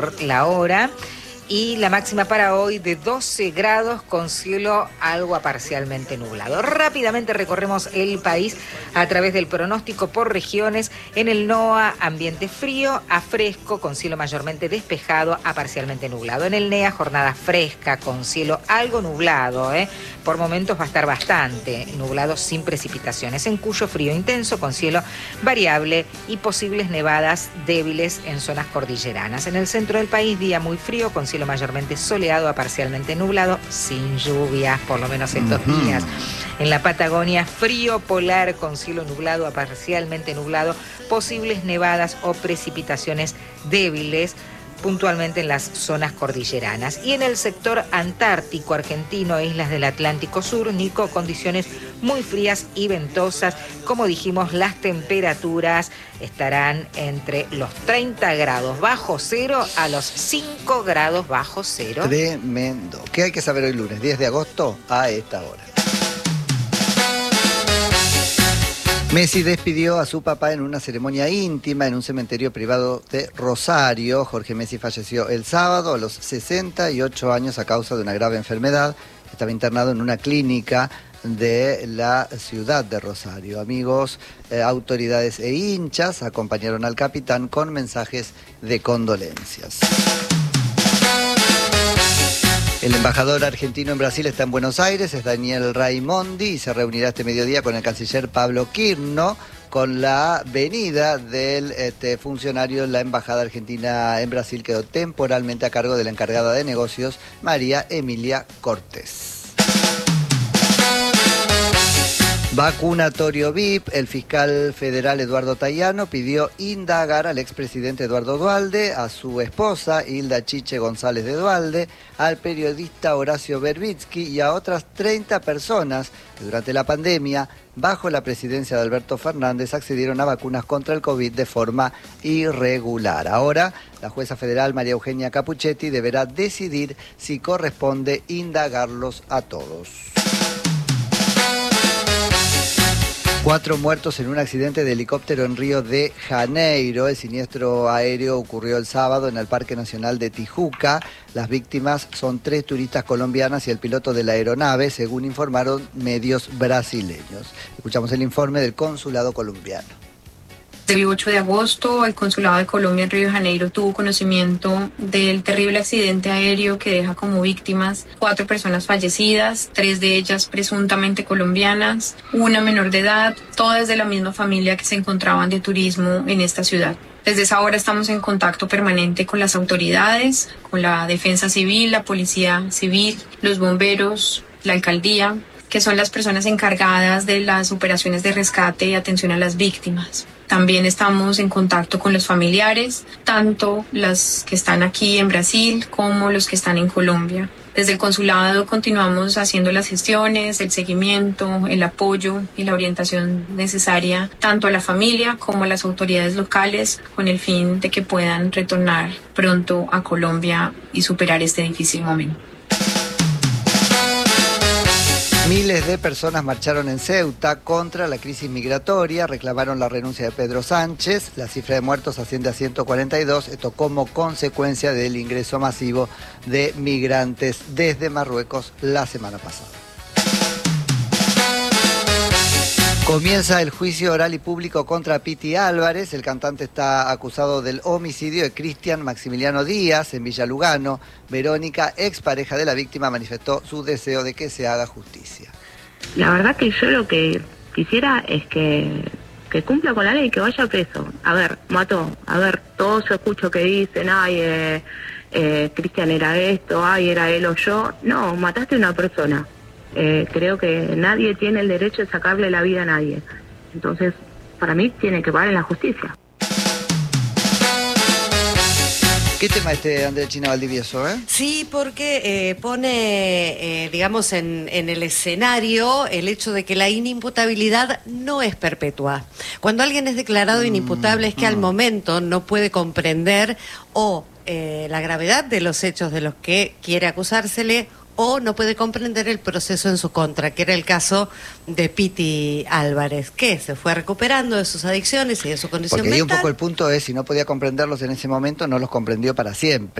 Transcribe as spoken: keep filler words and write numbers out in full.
la hora. Y la máxima para hoy de doce grados con cielo algo a parcialmente nublado. Rápidamente recorremos el país a través del pronóstico por regiones. En el NOA, ambiente frío a fresco con cielo mayormente despejado a parcialmente nublado. En el NEA, jornada fresca con cielo algo nublado. ¿eh? Por momentos va a estar bastante nublado sin precipitaciones. En Cuyo, frío intenso con cielo variable y posibles nevadas débiles en zonas cordilleranas. En el centro del país, día muy frío con cielo mayormente soleado a parcialmente nublado, sin lluvias, por lo menos estos uh-huh. días. En la Patagonia, frío polar con cielo nublado a parcialmente nublado, posibles nevadas o precipitaciones débiles, puntualmente en las zonas cordilleranas. Y en el sector antártico argentino e islas del Atlántico Sur, Nico, condiciones muy frías y ventosas. Como dijimos, las temperaturas estarán entre los treinta grados bajo cero a los cinco grados bajo cero. Tremendo. ¿Qué hay que saber hoy lunes, diez de agosto, a esta hora? Messi despidió a su papá en una ceremonia íntima en un cementerio privado de Rosario. Jorge Messi falleció el sábado a los sesenta y ocho años a causa de una grave enfermedad. Estaba internado en una clínica de la ciudad de Rosario. Amigos, eh, autoridades e hinchas acompañaron al capitán con mensajes de condolencias. El embajador argentino en Brasil está en Buenos Aires, es Daniel Raimondi, y se reunirá este mediodía con el canciller Pablo Quirno con la venida del este, funcionario. La embajada argentina en Brasil quedó temporalmente a cargo de la encargada de negocios, María Emilia Cortés. Vacunatorio V I P. El fiscal federal Eduardo Tayano pidió indagar al expresidente Eduardo Duhalde, a su esposa Hilda Chiche González de Duhalde, al periodista Horacio Verbitsky y a otras treinta personas que durante la pandemia, bajo la presidencia de Alberto Fernández, accedieron a vacunas contra el COVID de forma irregular. Ahora, la jueza federal María Eugenia Capuchetti deberá decidir si corresponde indagarlos a todos. Cuatro muertos en un accidente de helicóptero en Río de Janeiro. El siniestro aéreo ocurrió el sábado en el Parque Nacional de Tijuca. Las víctimas son tres turistas colombianas y el piloto de la aeronave, según informaron medios brasileños. Escuchamos el informe del consulado colombiano. El ocho de agosto, el Consulado de Colombia en Río de Janeiro tuvo conocimiento del terrible accidente aéreo que deja como víctimas cuatro personas fallecidas, tres de ellas presuntamente colombianas, una menor de edad, todas de la misma familia que se encontraban de turismo en esta ciudad. Desde esa hora estamos en contacto permanente con las autoridades, con la Defensa Civil, la Policía Civil, los bomberos, la alcaldía, que son las personas encargadas de las operaciones de rescate y atención a las víctimas. También estamos en contacto con los familiares, tanto los que están aquí en Brasil como los que están en Colombia. Desde el consulado continuamos haciendo las gestiones, el seguimiento, el apoyo y la orientación necesaria tanto a la familia como a las autoridades locales con el fin de que puedan retornar pronto a Colombia y superar este difícil momento. Miles de personas marcharon en Ceuta contra la crisis migratoria, reclamaron la renuncia de Pedro Sánchez. La cifra de muertos asciende a ciento cuarenta y dos, esto como consecuencia del ingreso masivo de migrantes desde Marruecos la semana pasada. Comienza el juicio oral y público contra Piti Álvarez. El cantante está acusado del homicidio de Cristian Maximiliano Díaz en Villa Lugano. Verónica, expareja de la víctima, manifestó su deseo de que se haga justicia. La verdad que yo lo que quisiera es que, que cumpla con la ley y que vaya preso. A ver, mató. A ver, todos yo escucho que dicen, ay, eh, eh, Cristian era esto, ay, era él o yo. No, mataste a una persona. Eh, creo que nadie tiene el derecho de sacarle la vida a nadie. Entonces, para mí, tiene que pagar en la justicia. ¿Qué tema este, Andreachina Valdivieso, eh? Sí, porque eh, pone, eh, digamos, en, en el escenario el hecho de que la inimputabilidad no es perpetua. Cuando alguien es declarado inimputable es que al momento no puede comprender o eh, la gravedad de los hechos de los que quiere acusársele o no puede comprender el proceso en su contra, que era el caso de Piti Álvarez, que se fue recuperando de sus adicciones y de su condición Porque ahí un mental. poco el punto es, si no podía comprenderlos en ese momento, no los comprendió para siempre.